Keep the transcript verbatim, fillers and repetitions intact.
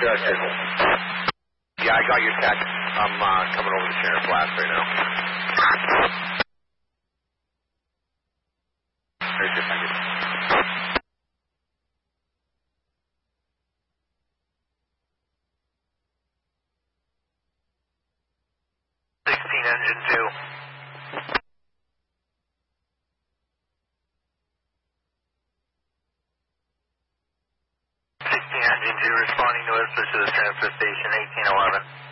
Gotcha. Yeah, I got your text. I'm uh, coming over to Sheriff Blast right now. There's your package. sixteen engine two. sixteen engine two responding to us to the transfer station eighteen eleven.